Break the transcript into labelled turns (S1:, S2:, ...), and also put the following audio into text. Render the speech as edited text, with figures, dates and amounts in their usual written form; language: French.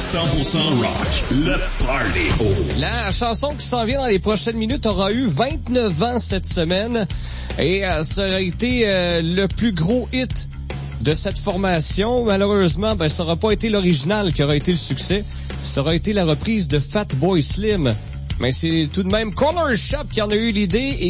S1: 100% rock. Le Party.
S2: La chanson qui s'en vient dans les prochaines minutes aura eu 29 ans cette semaine et ça aurait été le plus gros hit de cette formation. Malheureusement, ça n'aura pas été l'original qui aura été le succès. Ça aura été la reprise de Fatboy Slim. Mais c'est tout de même Corner Shop qui en a eu l'idée et